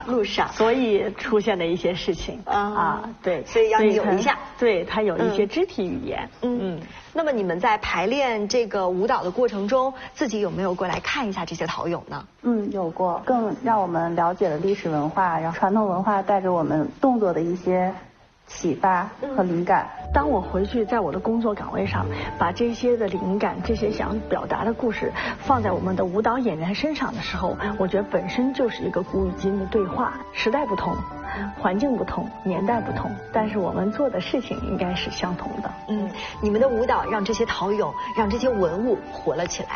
路上， 所以出现的一些事情对， 所以要扭一下， 对，它有一些肢体语言。 那么你们在排练这个舞蹈的过程中，自己有没有过来看一下这些陶俑呢？ 有过，更让我们了解了历史文化，然后传统文化带给我们动作的一些启发和灵感。 当我回去在我的工作岗位上，把这些的灵感、这些想表达的故事放在我们的舞蹈演员身上的时候，我觉得本身就是一个古与今的对话。时代不同，环境不同，年代不同，但是我们做的事情应该是相同的。 你们的舞蹈让这些陶俑、让这些文物活了起来。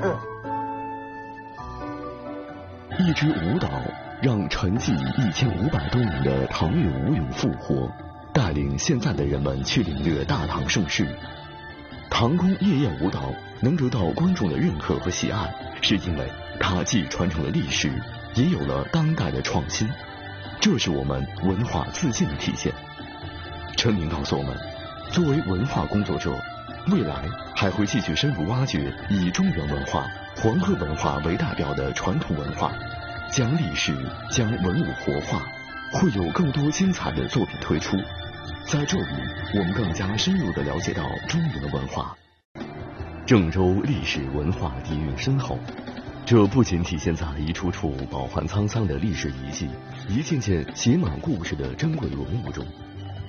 一支舞蹈让沉寂1500多年的唐俑舞俑复活，带领现在的人们去领略大唐盛世。唐宫夜宴舞蹈能得到观众的认可和喜爱，是因为它既传承了历史，也有了当代的创新，这是我们文化自信的体现。陈明告诉我们，作为文化工作者，未来还会继续深入挖掘以中原文化、黄河文化为代表的传统文化，将历史、将文物活化，会有更多精彩的作品推出。在这里，我们更加深入地了解到中原的文化。郑州历史文化底蕴深厚，这不仅体现在一处处饱含沧桑的历史遗迹、一件件写满故事的珍贵文物中，